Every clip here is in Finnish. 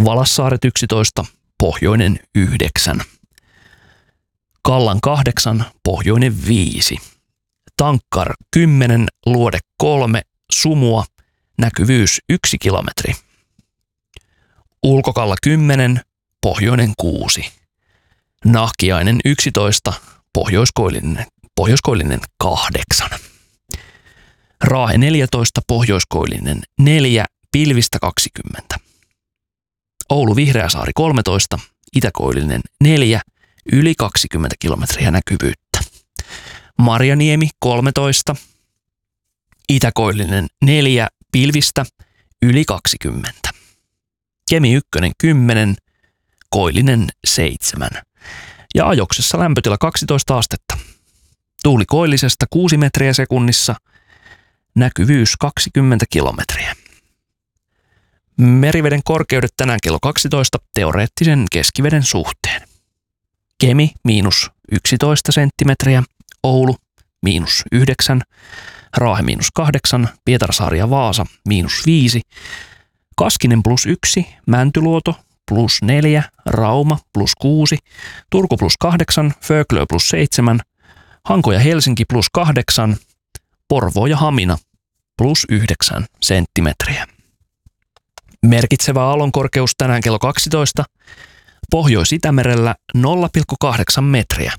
Valassaaret 11, pohjoinen 9. Kallan 8, pohjoinen 5. Tankkar 10, luode 3, sumua, näkyvyys 1 kilometri. Ulkokalla 10, pohjoinen 6. Nahkiainen 11, pohjoiskoillinen 8. Raahe 14, pohjoiskoillinen 4, pilvistä 20. Oulu Vihreäsaari 13, itäkoillinen 4, yli 20 kilometriä näkyvyyttä. Marjaniemi 13, itäkoillinen 4, pilvistä yli 20. Kemi 1 10, koillinen 7. Ja ajoksessa lämpötila 12 astetta. Tuuli koillisesta 6 metriä sekunnissa, näkyvyys 20 kilometriä. Meriveden korkeudet tänään kello 12 teoreettisen keskiveden suhteen. Kemi -11 senttimetriä, Oulu -9, Raahe -8, Pietarsaari ja Vaasa -5, Kaskinen +1, Mäntyluoto +4, Rauma +6, Turku +8, Föglö +7, Hanko ja Helsinki +8, Porvoo ja Hamina +9 senttimetriä. Merkitsevä aallonkorkeus tänään kello 12, Pohjois-Itämerellä 0,8 metriä.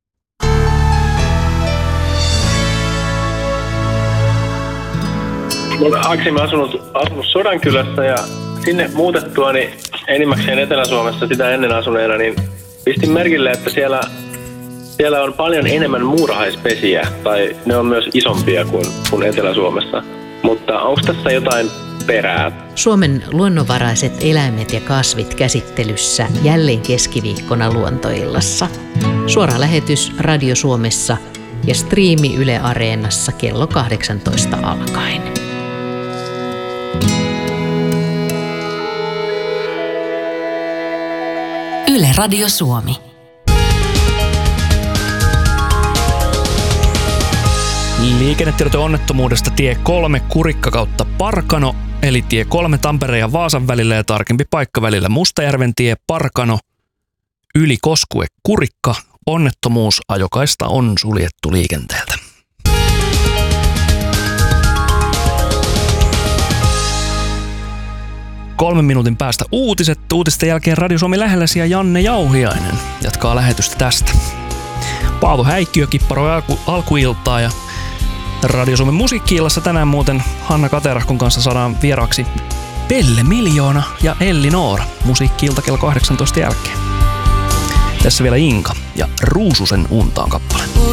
Olen aikaisemmin asunut Sodankylässä ja sinne muutettuani enimmäkseen Etelä-Suomessa sitä ennen asuneena, niin pistin merkille, että siellä on paljon enemmän muurahaispesiä, tai ne on myös isompia kuin Etelä-Suomessa. Mutta onko tässä jotain perää? Suomen luonnonvaraiset eläimet ja kasvit käsittelyssä jälleen keskiviikkona Luontoillassa. Suora lähetys Radio Suomessa ja striimi Yle Areenassa kello 18 alkaen. Yle Radio Suomi. Liikennetiedote onnettomuudesta tie 3 Kurikka kautta Parkano, eli tie 3 Tampereen ja Vaasan välillä ja tarkempi paikka välillä Mustajärven tie Parkano, yli Koskue Kurikka. Onnettomuus, ajokaista on suljettu liikenteeltä. Kolmen minuutin päästä uutiset. Uutisten jälkeen Radio Suomi lähelläsi ja Janne Jauhiainen jatkaa lähetystä tästä. Paavo Häikkiö kipparoi alkuiltaa ja Radio Suomen musiikki-illassa tänään muuten Hanna Katerahkon kanssa saadaan vieraaksi Pelle Miljoona ja Elli Noora musiikki-ilta kello 18 jälkeen. Tässä vielä Inka ja Ruususen untaan kappale.